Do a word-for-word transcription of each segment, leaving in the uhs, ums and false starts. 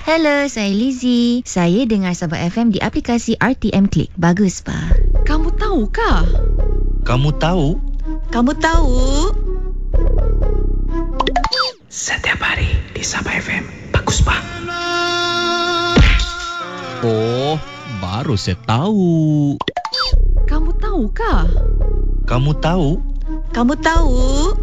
Hello, saya Lizzie. Saya dengar Sabah F M di aplikasi R T M Click. Bagus, Pa. Kamu tahu kah? Kamu tahu? Kamu tahu? Setiap hari di Sabah F M. Bagus, Pa. Oh, baru saya tahu. Kamu tahu kah? Kamu tahu? Kamu tahu?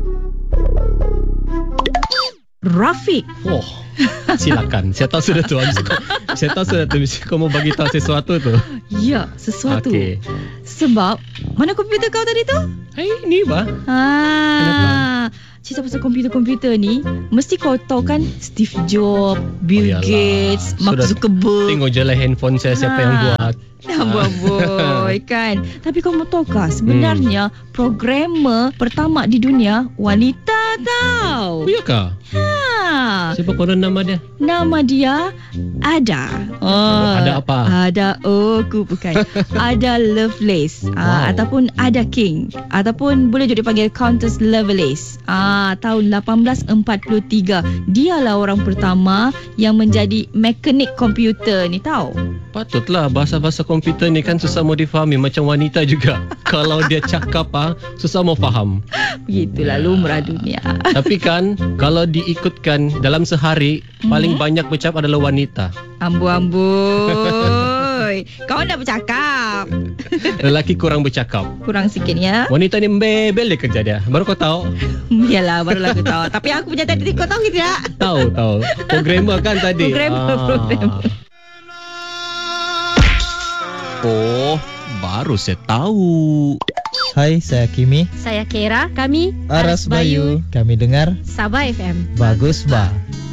Rafiq. Oh, silakan. Saya tahu sudah tu. Habis kau, saya tahu sudah tu. Mesti kau mau bagi tahu sesuatu tu. Ya, sesuatu. Okey. Sebab, mana komputer kau tadi tu? Hai, ni bah. Ah, Kenapa? cerita pasal komputer-komputer ni, mesti kau tahu kan Steve Jobs, Bill Oh, yalah. Gates, Mark Sudah Zuckerberg. Tengok je lah handphone saya siapa Ha. yang buat. Boy kan. Tapi kau mau tahu kah sebenarnya hmm. programmer pertama di dunia wanita tau. Oh, ya kah? Ha. Siapa korang nama dia? Nama dia Ada. Oh, Ada apa? Ada oh, aku bukan. Ada Lovelace. Ah, Wow. ataupun Ada King. Ataupun boleh juga dipanggil Countess Lovelace. Ah, tahun lapan belas empat puluh tiga. Dialah orang pertama yang menjadi mekanik komputer ni tahu. Patutlah bahasa-bahasa komputer ni kan susah mau difahami macam wanita juga. Kalau dia cakap ah susah mau faham. Begitulah lumrah dunia. Tapi kan kalau diikutkan dalam sehari paling banyak bercakap adalah wanita. Amboi. Kau nak bercakap. Lelaki kurang bercakap. Kurang sikit ya. Wanita ni membebel dia kerja dia. Baru kau tahu? Yalah, barulah aku tahu. Tapi aku punya tadi kau tahu ke tidak? Tahu tahu. Programmer kan tadi. Programmer, programmer. Oh, baru saya tahu. Hai, saya Kimi. Saya Kera, kami Aras Bayu. Kami dengar Sabah F M. Bagus Bah.